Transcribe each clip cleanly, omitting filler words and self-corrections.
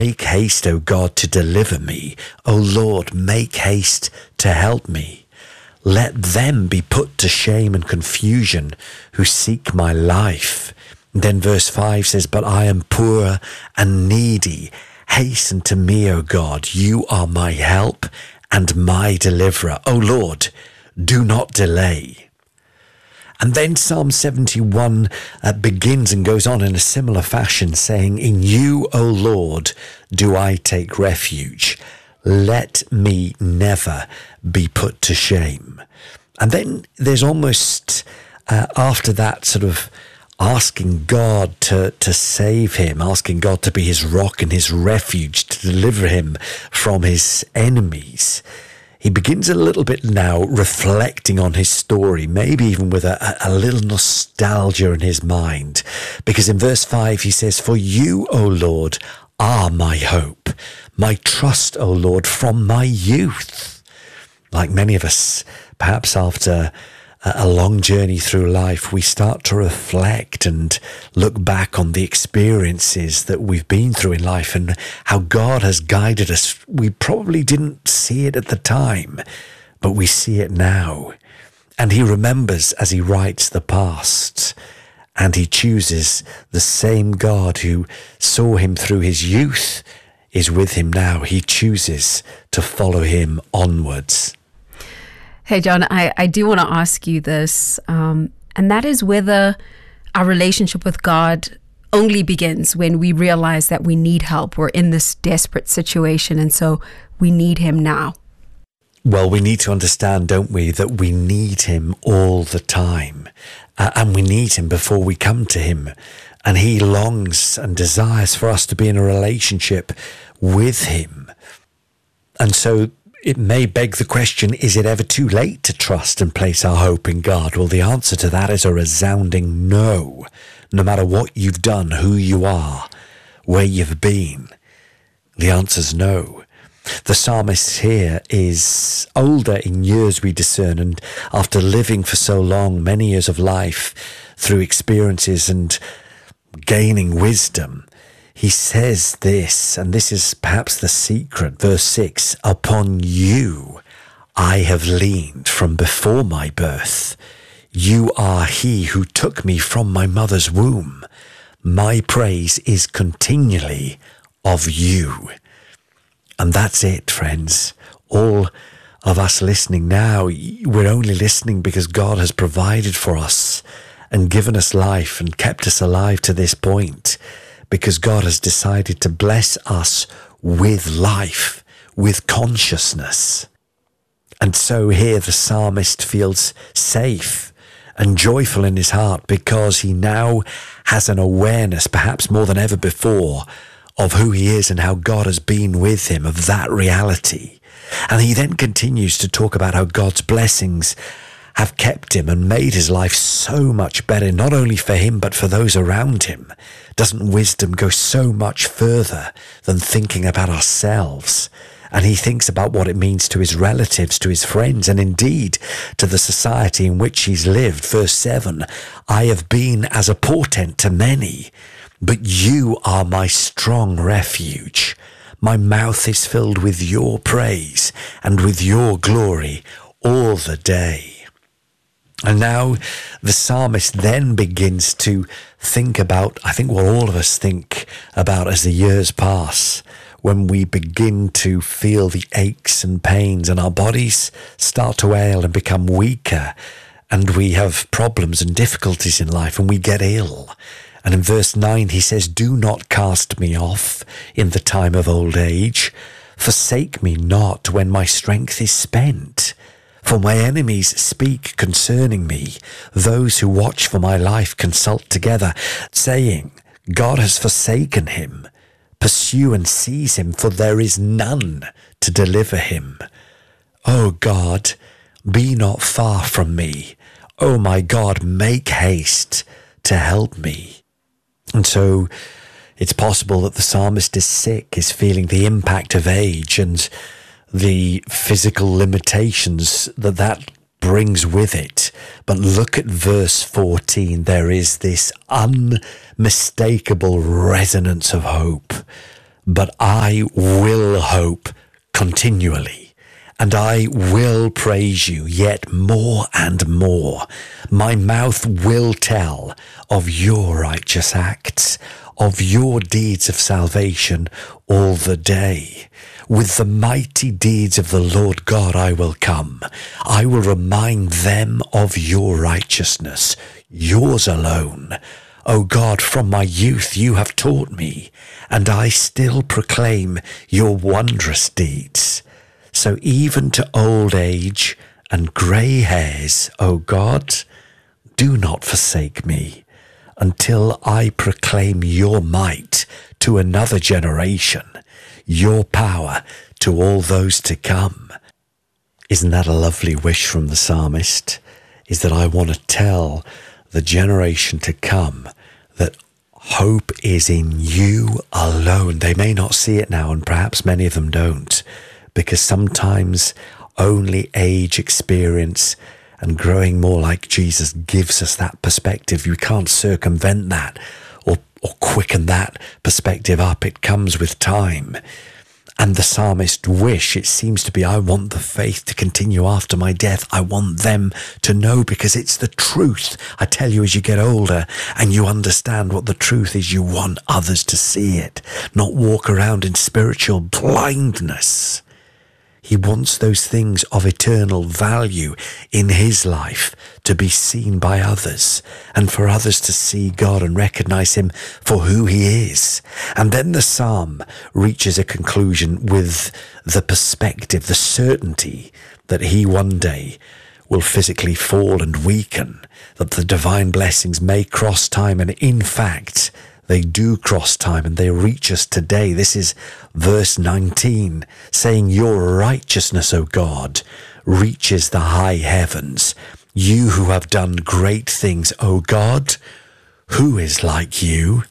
Make haste, O God, to deliver me. O Lord, make haste to help me. Let them be put to shame and confusion who seek my life. Then verse 5 says, but I am poor and needy. Hasten to me, O God. You are my help and my deliverer. O Lord, do not delay. And then Psalm 71 begins and goes on in a similar fashion, saying, in you, O Lord, do I take refuge. Let me never be put to shame. And then there's almost, after that, sort of asking God to save him, asking God to be his rock and his refuge, to deliver him from his enemies. He begins a little bit now reflecting on his story, maybe even with a little nostalgia in his mind. Because in verse 5 he says, for you, O Lord, are my hope, my trust, O Lord, from my youth. Like many of us, perhaps after a long journey through life, we start to reflect and look back on the experiences that we've been through in life and how God has guided us. We probably didn't see it at the time, but we see it now. And he remembers as he writes the past, and he chooses the same God who saw him through his youth is with him now. He chooses to follow him onwards. Hey, John, I do want to ask you this, and that is whether our relationship with God only begins when we realize that we need help. We're in this desperate situation, and so we need him now. Well, we need to understand, don't we, that we need him all the time, and we need him before we come to him. And he longs and desires for us to be in a relationship with him. And so it may beg the question, is it ever too late to trust and place our hope in God? Well, the answer to that is a resounding no. No matter what you've done, who you are, where you've been, the answer's no. The psalmist here is older in years, we discern, and after living for so long, many years of life, through experiences and gaining wisdom, he says this, and this is perhaps the secret, verse 6, upon you I have leaned from before my birth. You are he who took me from my mother's womb. My praise is continually of you. And that's it, friends. All of us listening now, we're only listening because God has provided for us and given us life and kept us alive to this point. Because God has decided to bless us with life, with consciousness. And so here the psalmist feels safe and joyful in his heart because he now has an awareness, perhaps more than ever before, of who he is and how God has been with him, of that reality. And he then continues to talk about how God's blessings have kept him and made his life so much better, not only for him, but for those around him. Doesn't wisdom go so much further than thinking about ourselves? And he thinks about what it means to his relatives, to his friends, and indeed to the society in which he's lived. Verse 7, I have been as a portent to many, but you are my strong refuge. My mouth is filled with your praise and with your glory all the day. And now the psalmist then begins to think about, I think, what all of us think about as the years pass, when we begin to feel the aches and pains and our bodies start to ail and become weaker, and we have problems and difficulties in life and we get ill. And in verse 9 he says, do not cast me off in the time of old age. Forsake me not when my strength is spent. For my enemies speak concerning me. Those who watch for my life consult together, saying, God has forsaken him. Pursue and seize him, for there is none to deliver him. O God, be not far from me. O my God, make haste to help me. And so it's possible that the psalmist is sick, is feeling the impact of age and the physical limitations that brings with it. But look at verse 14. There is this unmistakable resonance of hope. but I will hope continually, and I will praise you yet more and more. My mouth will tell of your righteous acts, of your deeds of salvation all the day. With the mighty deeds of the Lord God I will come. I will remind them of your righteousness, yours alone. O God, from my youth you have taught me, and I still proclaim your wondrous deeds. So even to old age and grey hairs, O God, do not forsake me, until I proclaim your might to another generation, your power to all those to come. Isn't that a lovely wish from the psalmist? Is that I want to tell the generation to come that hope is in you alone. They may not see it now, and perhaps many of them don't, because sometimes only age, experience, and growing more like Jesus gives us that perspective. You can't circumvent that or quicken that perspective up. It comes with time. And the psalmist's wish, it seems to be, I want the faith to continue after my death. I want them to know, because it's the truth. I tell you, as you get older and you understand what the truth is, you want others to see it, not walk around in spiritual blindness. He wants those things of eternal value in his life to be seen by others, and for others to see God and recognize him for who he is. And then the psalm reaches a conclusion with the perspective, the certainty that he one day will physically fall and weaken, that the divine blessings may cross time, and in fact, they do cross time and they reach us today. This is verse 19, saying, your righteousness, O God, reaches the high heavens. You who have done great things, O God, who is like you?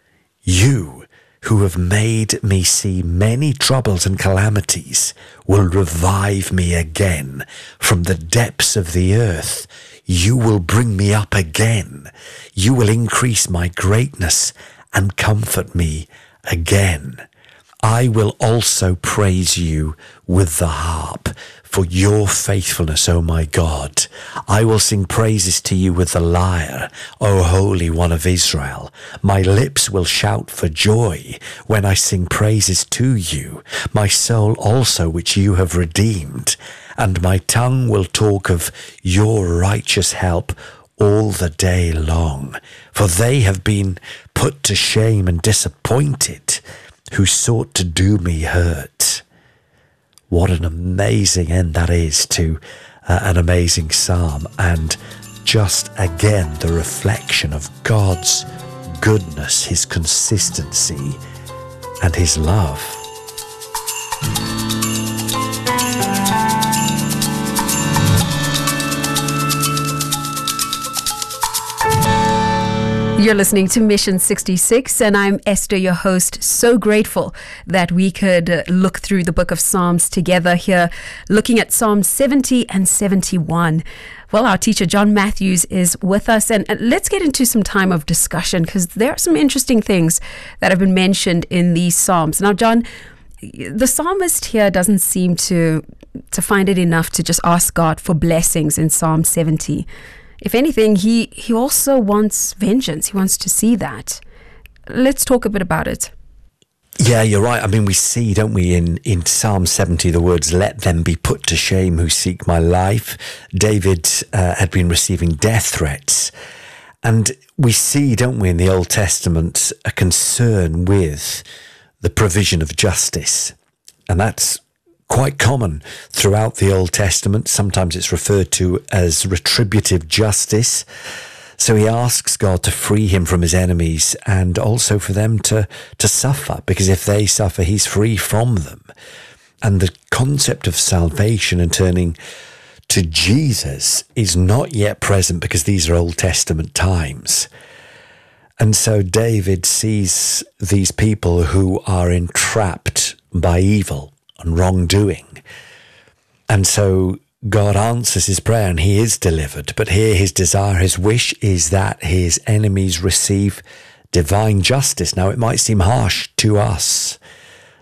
You who have made me see many troubles and calamities will revive me again from the depths of the earth. You will bring me up again. You will increase my greatness and comfort me again. I will also praise you with the harp for your faithfulness, O my God. I will sing praises to you with the lyre, O Holy One of Israel. My lips will shout for joy when I sing praises to you, my soul also which you have redeemed. And my tongue will talk of your righteous help all the day long. For they have been put to shame and disappointed who sought to do me hurt. What an amazing end that is to an amazing psalm, and just again the reflection of God's goodness, his consistency, and his love. You're listening to Mission 66, and I'm Esther, your host. So grateful that we could look through the book of Psalms together here, looking at Psalms 70 and 71. Well, our teacher, John Matthews, is with us, and let's get into some time of discussion, because there are some interesting things that have been mentioned in these Psalms. Now, John, the psalmist here doesn't seem to find it enough to just ask God for blessings in Psalm 70. If anything, he also wants vengeance. He wants to see that. Let's talk a bit about it. Yeah, you're right. I mean, we see, don't we, in Psalm 70, the words, let them be put to shame who seek my life. David had been receiving death threats. And we see, don't we, in the Old Testament, a concern with the provision of justice. And that's quite common throughout the Old Testament. Sometimes it's referred to as retributive justice. So he asks God to free him from his enemies, and also for them to suffer, because if they suffer, he's free from them. And the concept of salvation and turning to Jesus is not yet present, because these are Old Testament times. And so David sees these people who are entrapped by evil and wrongdoing. And so God answers his prayer and he is delivered. But here his desire, his wish is that his enemies receive divine justice. Now, it might seem harsh to us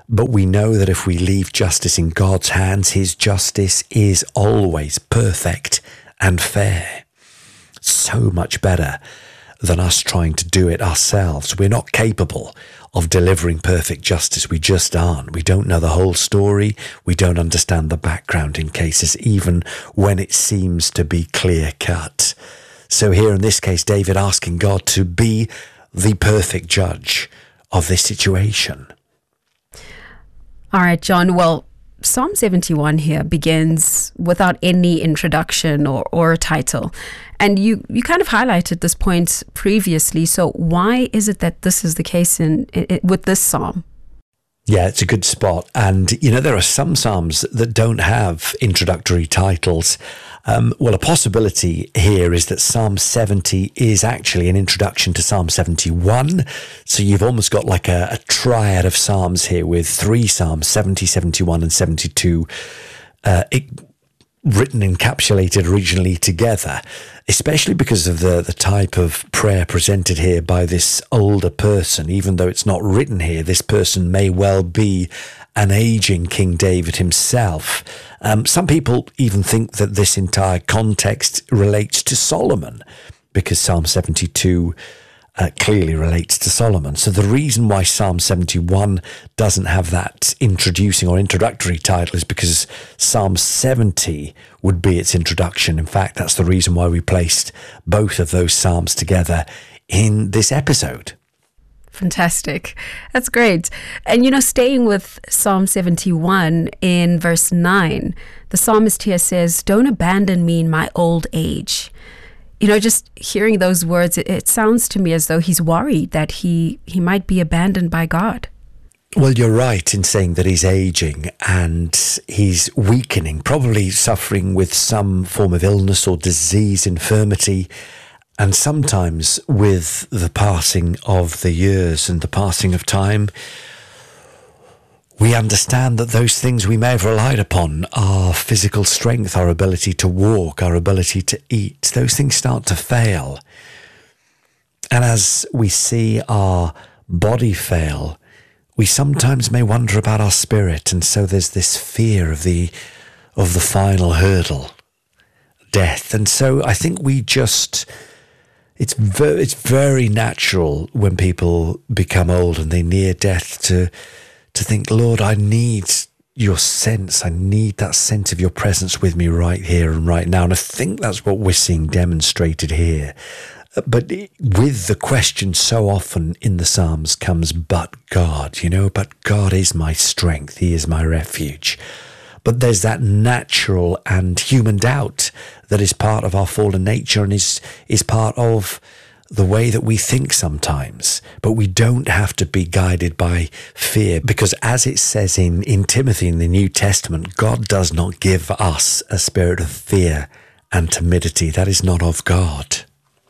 But we know that if we leave justice in God's hands, his justice is always perfect and fair. So much better than us trying to do it ourselves. We're not capable of delivering perfect justice. We just aren't. We don't know the whole story. We don't understand the background in cases, even when it seems to be clear cut. So here in this case, David asking God to be the perfect judge of this situation. All right, John. Well, Psalm 71 here begins without any introduction or a title. And you kind of highlighted this point previously. So why is it that this is the case with this psalm? Yeah, it's a good spot. And, there are some psalms that don't have introductory titles. Well, a possibility here is that Psalm 70 is actually an introduction to Psalm 71. So you've almost got like a triad of psalms here with 3 psalms, 70, 71 and 72, written, encapsulated originally together, especially because of the type of prayer presented here by this older person. Even though it's not written here, this person may well be an aging King David himself. Some people even think that this entire context relates to Solomon, because Psalm 72 clearly relates to Solomon. So the reason why Psalm 71 doesn't have that introducing or introductory title is because Psalm 70 would be its introduction. In fact, that's the reason why we placed both of those psalms together in this episode. Fantastic. That's great. And, staying with Psalm 71 in verse 9, the psalmist here says, "Don't abandon me in my old age." Just hearing those words, it sounds to me as though he's worried that he might be abandoned by God. Well, you're right in saying that he's aging and he's weakening, probably suffering with some form of illness or disease, infirmity. And sometimes with the passing of the years and the passing of time, we understand that those things we may have relied upon, our physical strength, our ability to walk, our ability to eat, those things start to fail. And as we see our body fail, we sometimes may wonder about our spirit. And so there's this fear of the final hurdle, death. And so I think it's very natural when people become old and they near death to think, Lord, I need your sense. I need that sense of your presence with me right here and right now. And I think that's what we're seeing demonstrated here. But with the question so often in the Psalms comes, but God, but God is my strength. He is my refuge. But there's that natural and human doubt that is part of our fallen nature and is part of the way that we think sometimes. But we don't have to be guided by fear, because as it says in Timothy in the New Testament, God does not give us a spirit of fear and timidity. That is not of God.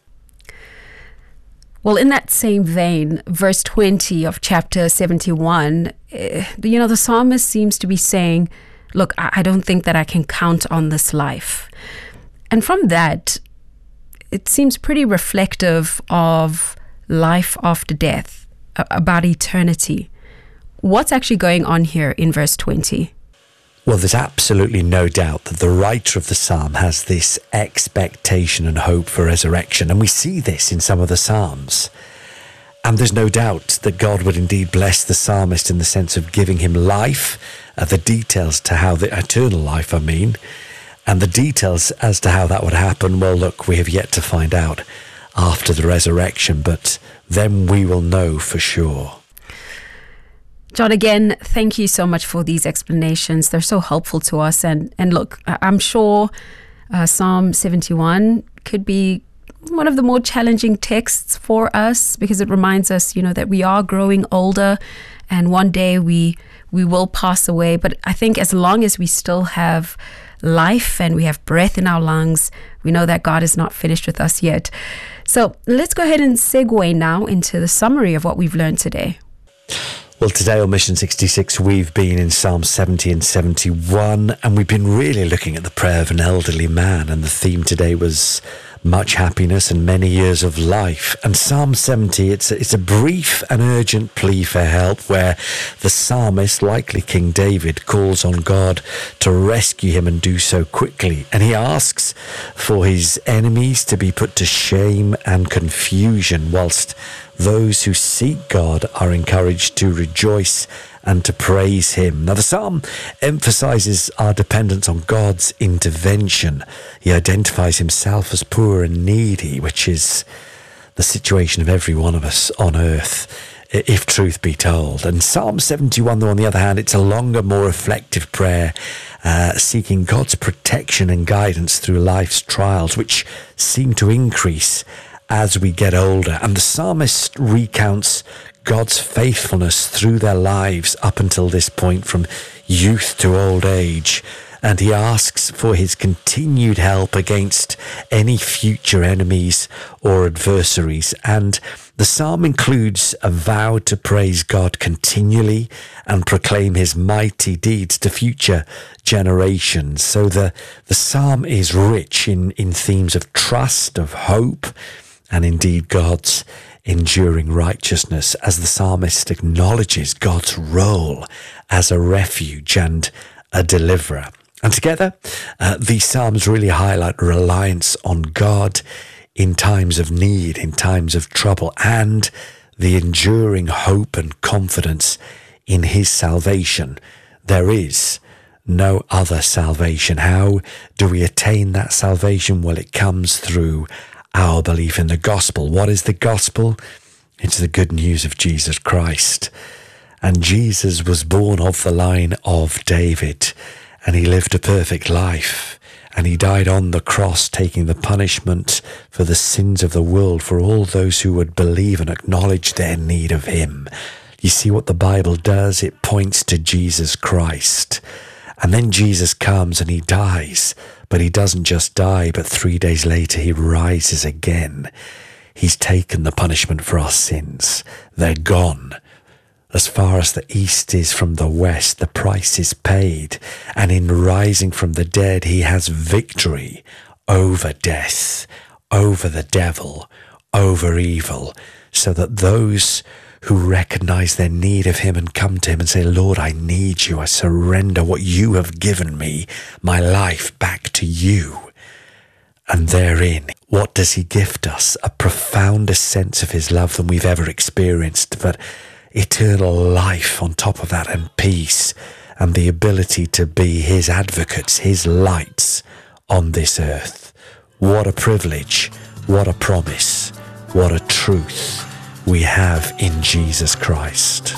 Well, in that same vein, verse 20 of chapter 71, the psalmist seems to be saying, look, I don't think that I can count on this life. And from that, it seems pretty reflective of life after death, about eternity. What's actually going on here in verse 20? Well, there's absolutely no doubt that the writer of the psalm has this expectation and hope for resurrection. And we see this in some of the psalms. And there's no doubt that God would indeed bless the psalmist in the sense of giving him life, the details to how the eternal life, and the details as to how that would happen. Well, look, we have yet to find out after the resurrection, but then we will know for sure. John, again, thank you so much for these explanations. They're so helpful to us. And look, I'm sure Psalm 71 could be one of the more challenging texts for us, because it reminds us, that we are growing older and one day we will pass away. But I think as long as we still have life and we have breath in our lungs, we know that God is not finished with us yet. So let's go ahead and segue now into the summary of what we've learned today. Well, today on Mission 66, we've been in Psalm 70 and 71, and we've been really looking at the prayer of an elderly man. And the theme today was much happiness and many years of life. And Psalm 70, it's a brief and urgent plea for help, where the psalmist, likely King David, calls on God to rescue him and do so quickly. And he asks for his enemies to be put to shame and confusion, whilst those who seek God are encouraged to rejoice and to praise him. Now, the psalm emphasizes our dependence on God's intervention. He identifies himself as poor and needy, which is the situation of every one of us on earth, if truth be told. And Psalm 71, though, on the other hand, it's a longer, more reflective prayer, seeking God's protection and guidance through life's trials, which seem to increase as we get older. And the psalmist recounts God's faithfulness through their lives up until this point, from youth to old age. And he asks for his continued help against any future enemies or adversaries. And the psalm includes a vow to praise God continually and proclaim his mighty deeds to future generations. So the psalm is rich in themes of trust, of hope, and indeed God's enduring righteousness, as the psalmist acknowledges God's role as a refuge and a deliverer. And together, these psalms really highlight reliance on God in times of need, in times of trouble, and the enduring hope and confidence in his salvation. There is no other salvation. How do we attain that salvation? Well, it comes through our belief in the gospel. What is the gospel? It's the good news of Jesus Christ. And Jesus was born of the line of David, and he lived a perfect life, and he died on the cross, taking the punishment for the sins of the world for all those who would believe and acknowledge their need of him. You see what the Bible does? It points to Jesus Christ. And then Jesus comes and he dies, but he doesn't just die, but 3 days later he rises again. He's taken the punishment for our sins. They're gone. As far as the east is from the west, the price is paid. And in rising from the dead, he has victory over death, over the devil, over evil, so that those who recognize their need of him and come to him and say, Lord, I need you. I surrender what you have given me, my life, back to you. And therein, what does he gift us? A profounder sense of his love than we've ever experienced, but eternal life on top of that, and peace, and the ability to be his advocates, his lights on this earth. What a privilege, what a promise, what a truth we have in Jesus Christ.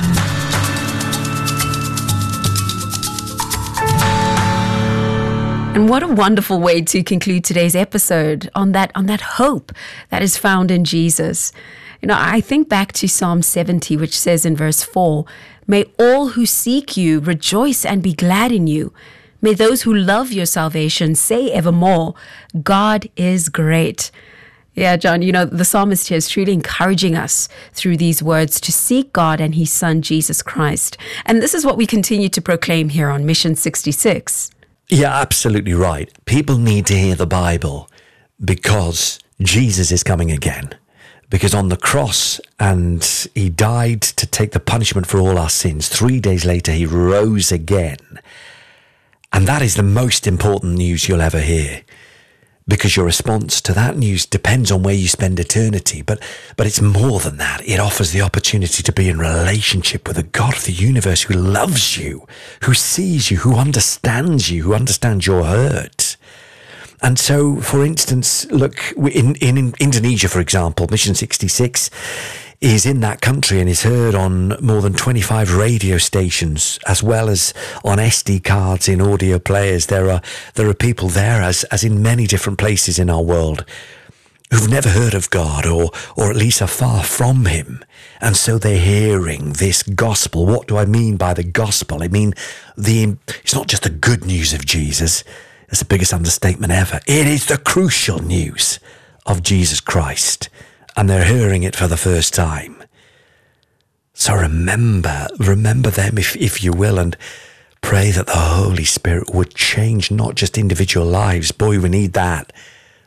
And what a wonderful way to conclude today's episode, on that hope that is found in Jesus. You know, I think back to Psalm 70, which says in verse 4, "May all who seek you rejoice and be glad in you. May those who love your salvation say evermore, God is great." Yeah, John, you know, the psalmist here is truly encouraging us through these words to seek God and his son, Jesus Christ. And this is what we continue to proclaim here on Mission 66. Yeah, absolutely right. People need to hear the Bible because Jesus is coming again. Because on the cross, and he died to take the punishment for all our sins. 3 days later, he rose again. And that is the most important news you'll ever hear, because your response to that news depends on where you spend eternity. But it's more than that. It offers the opportunity to be in relationship with the God of the universe who loves you, who sees you, who understands you, who understands your hurt. And so, for instance, look, in Indonesia, for example, Mission 66 is in that country and is heard on more than 25 radio stations, as well as on SD cards in audio players. There are people there, as in many different places in our world, who've never heard of God, or at least are far from him. And so they're hearing this gospel. What do I mean by the gospel? I mean, it's not just the good news of Jesus. It's the biggest understatement ever. It is the crucial news of Jesus Christ. And they're hearing it for the first time. So remember them if you will, and pray that the Holy Spirit would change not just individual lives, boy, we need that,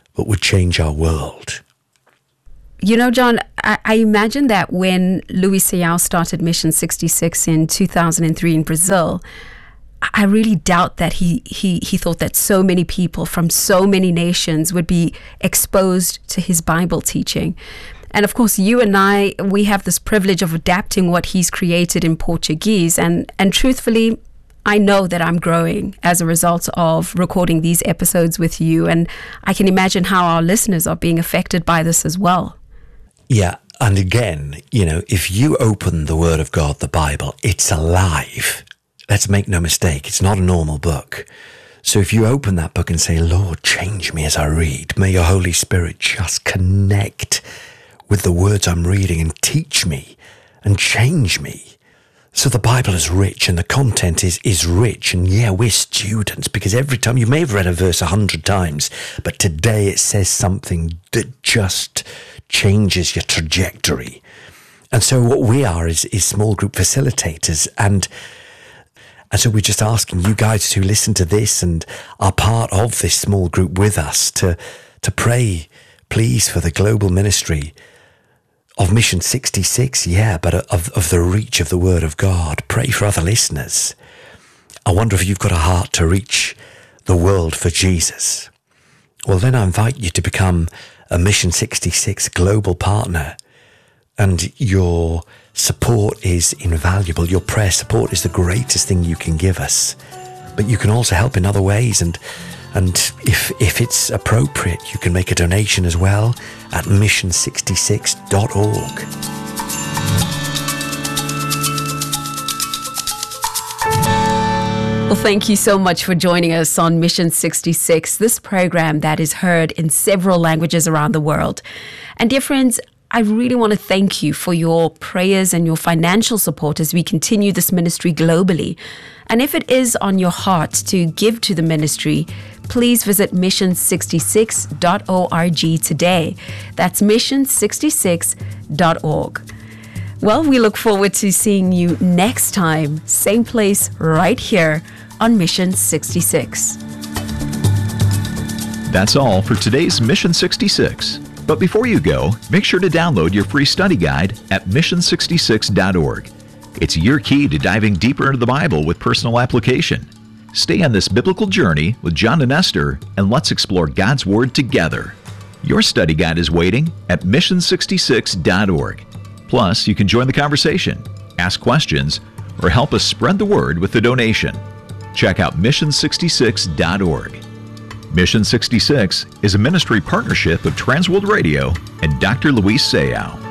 but would change our world. You know, John, I imagine that when Luis Saião started Mission 66 in 2003 in Brazil, I really doubt that he thought that so many people from so many nations would be exposed to his Bible teaching. And of course, you and I, we have this privilege of adapting what he's created in Portuguese. And truthfully, I know that I'm growing as a result of recording these episodes with you. And I can imagine how our listeners are being affected by this as well. Yeah. And again, you know, if you open the Word of God, the Bible, it's alive. Let's make no mistake. It's not a normal book. So if you open that book and say, Lord, change me as I read, may your Holy Spirit just connect with the words I'm reading and teach me and change me. So the Bible is rich and the content is rich. And yeah, we're students, because every time, you may have read a verse 100 times, but today it says something that just changes your trajectory. And so what we are is small group facilitators. And so we're just asking you guys who listen to this and are part of this small group with us to pray, please, for the global ministry of Mission 66, yeah, but of the reach of the Word of God. Pray for other listeners. I wonder if you've got a heart to reach the world for Jesus. Well, then I invite you to become a Mission 66 global partner. And your support is invaluable. Your prayer support is the greatest thing you can give us. But you can also help in other ways. And if it's appropriate, you can make a donation as well at mission66.org. Well, thank you so much for joining us on Mission 66, this program that is heard in several languages around the world. And dear friends, I really want to thank you for your prayers and your financial support as we continue this ministry globally. And if it is on your heart to give to the ministry, please visit mission66.org today. That's mission66.org. Well, we look forward to seeing you next time, same place, right here on Mission 66. That's all for today's Mission 66. But before you go, make sure to download your free study guide at mission66.org. It's your key to diving deeper into the Bible with personal application. Stay on this biblical journey with John and Esther, and let's explore God's Word together. Your study guide is waiting at mission66.org. Plus, you can join the conversation, ask questions, or help us spread the word with a donation. Check out mission66.org. Mission 66 is a ministry partnership of Transworld Radio and Dr. Luis Saião.